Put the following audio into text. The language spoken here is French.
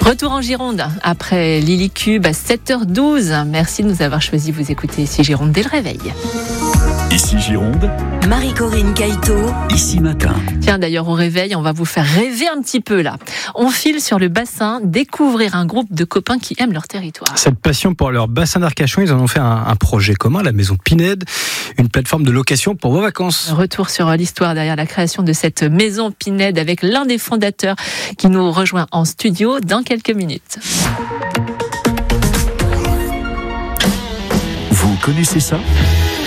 Retour en Gironde après Lily Cube à 7h12. Merci de nous avoir choisi. Vous écoutez Ici Gironde dès le réveil. Ici Gironde, Marie-Corinne Caïto. Ici Matin. Tiens, d'ailleurs, au réveil, on va vous faire rêver un petit peu là. On file sur le bassin, découvrir un groupe de copains qui aiment leur territoire. Cette passion pour leur bassin d'Arcachon, ils en ont fait un projet commun, la maison Pinède, une plateforme de location pour vos vacances. Retour sur l'histoire derrière la création de cette maison Pinède avec l'un des fondateurs qui nous rejoint en studio dans quelques minutes. Vous connaissez ça ?